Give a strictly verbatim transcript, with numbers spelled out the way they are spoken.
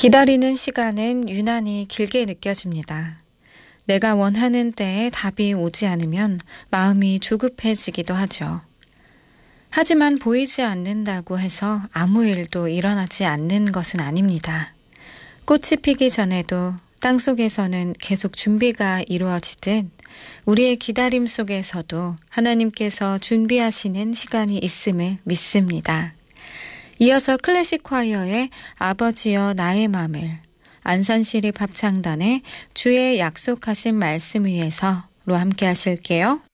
기다리는 시간은 유난히 길게 느껴집니다. 내가 원하는 때에 답이 오지 않으면 마음이 조급해지기도 하죠. 하지만 보이지 않는다고 해서 아무 일도 일어나지 않는 것은 아닙니다. 꽃이 피기 전에도 땅속에서는 계속 준비가 이루어지듯 우리의 기다림 속에서도 하나님께서 준비하시는 시간이 있음을 믿습니다. 이어서 클래식 콰이어의 아버지여 나의 맘을, 안산시립 합창단의 주의 약속하신 말씀 위에서로 함께 하실게요.